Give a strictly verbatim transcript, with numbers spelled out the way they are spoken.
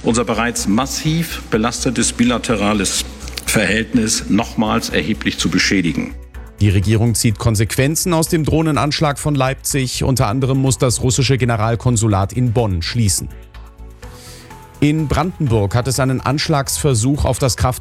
unser bereits massiv belastetes bilaterales Verhältnis nochmals erheblich zu beschädigen. Die Regierung zieht Konsequenzen aus dem Drohnenanschlag von Leipzig. Unter anderem muss das russische Generalkonsulat in Bonn schließen. In Brandenburg hat es einen Anschlagsversuch auf das Kraftwerk